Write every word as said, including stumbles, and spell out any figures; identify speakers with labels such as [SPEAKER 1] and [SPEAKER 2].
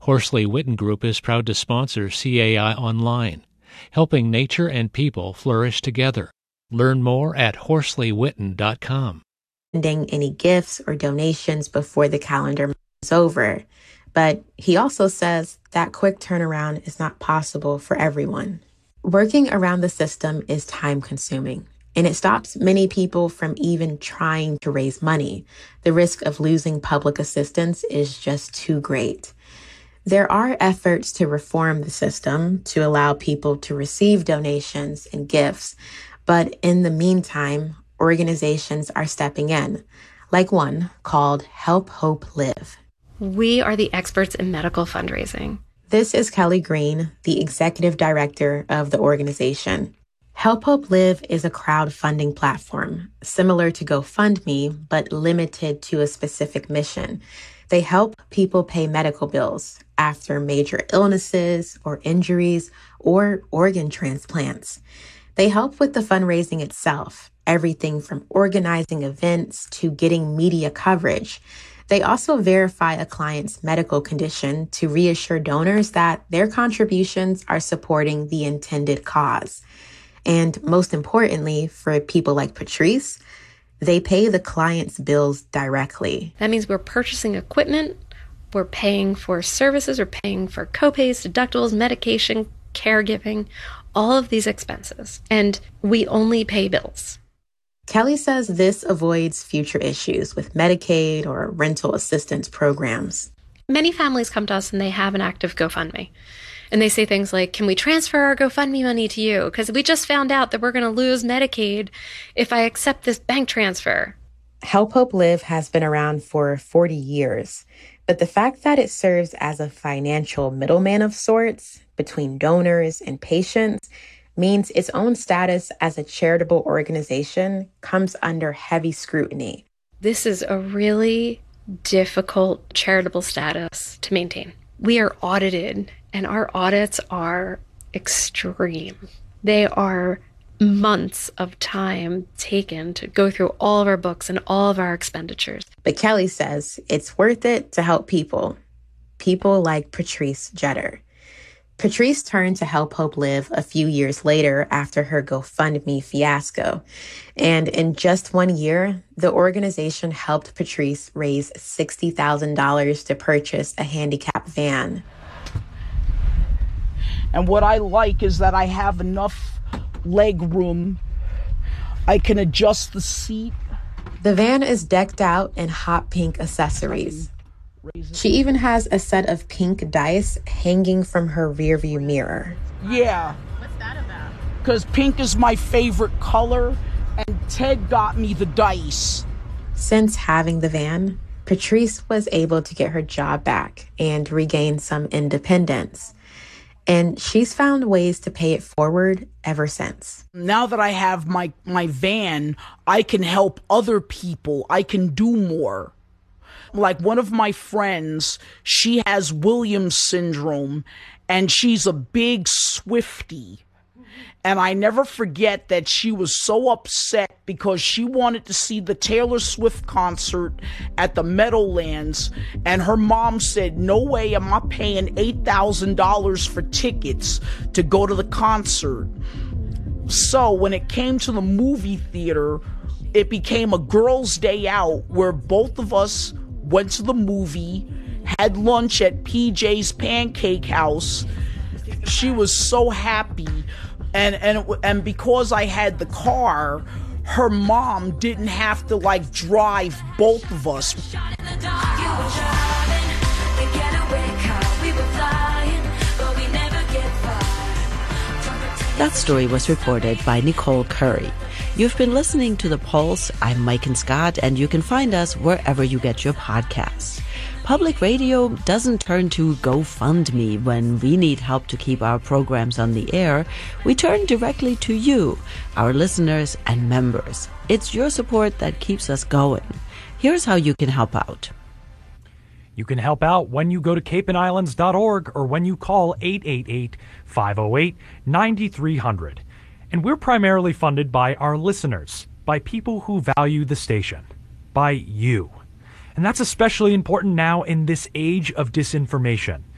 [SPEAKER 1] Horsley Witten Group is proud to sponsor C A I Online, helping nature and people flourish together. Learn more at horsley witten dot com.
[SPEAKER 2] Sending any gifts or donations before the calendar is over. But he also says that quick turnaround is not possible for everyone. Working around the system is time-consuming, and it stops many people from even trying to raise money. The risk of losing public assistance is just too great. There are efforts to reform the system to allow people to receive donations and gifts, but in the meantime, organizations are stepping in, like one called Help Hope Live.
[SPEAKER 3] We are the experts in medical fundraising.
[SPEAKER 2] This is Kelly Green, the executive director of the organization. Help Hope Live is a crowdfunding platform, similar to GoFundMe, but limited to a specific mission. They help people pay medical bills after major illnesses or injuries or organ transplants. They help with the fundraising itself, everything from organizing events to getting media coverage. They also verify a client's medical condition to reassure donors that their contributions are supporting the intended cause. And most importantly, for people like Patrice, they pay the client's bills directly.
[SPEAKER 3] That means we're purchasing equipment, we're paying for services, we're paying for copays, deductibles, medication, caregiving, all of these expenses. And we only pay bills.
[SPEAKER 2] Kelly says this avoids future issues with Medicaid or rental assistance programs.
[SPEAKER 3] Many families come to us and they have an active GoFundMe. And they say things like, can we transfer our GoFundMe money to you? Because we just found out that we're going to lose Medicaid if I accept this bank transfer.
[SPEAKER 2] Help Hope Live has been around for forty years. But the fact that it serves as a financial middleman of sorts between donors and patients means its own status as a charitable organization comes under heavy scrutiny.
[SPEAKER 3] This is a really difficult charitable status to maintain. We are audited, and our audits are extreme. They are months of time taken to go through all of our books and all of our expenditures.
[SPEAKER 2] But Kelly says it's worth it to help people. People like Patrice Jeter. Patrice turned to Help Hope Live a few years later after her GoFundMe fiasco. And in just one year, the organization helped Patrice raise sixty thousand dollars to purchase a handicap van.
[SPEAKER 4] And what I like is that I have enough leg room. I can adjust the seat.
[SPEAKER 2] The van is decked out in hot pink accessories. She even has a set of pink dice hanging from her rearview mirror.
[SPEAKER 4] Yeah.
[SPEAKER 5] What's that about?
[SPEAKER 4] Because pink is my favorite color, and Ted got me the dice.
[SPEAKER 2] Since having the van, Patrice was able to get her job back and regain some independence. And she's found ways to pay it forward ever since.
[SPEAKER 4] Now that I have my, my van, I can help other people. I can do more. Like one of my friends, she has Williams syndrome, and she's a big Swiftie. And I never forget that she was so upset because she wanted to see the Taylor Swift concert at the Meadowlands. And her mom said, no way am I paying eight thousand dollars for tickets to go to the concert. So when it came to the movie theater, it became a girls' day out where both of us went to the movie, had lunch at P J's Pancake House. She was so happy. And and and because I had the car, her mom didn't have to like drive both of us.
[SPEAKER 6] That story was reported by Nicole Curry. You've been listening to The Pulse. I'm Mike and Scott, and you can find us wherever you get your podcasts. Public radio doesn't turn to GoFundMe when we need help to keep our programs on the air. We turn directly to you, our listeners and members. It's your support that keeps us going. Here's how you can help out.
[SPEAKER 7] You can help out when you go to cape and islands dot org or when you call eight eight eight, five oh eight, nine three hundred. And we're primarily funded by our listeners, by people who value the station, by you. And that's especially important now in this age of disinformation.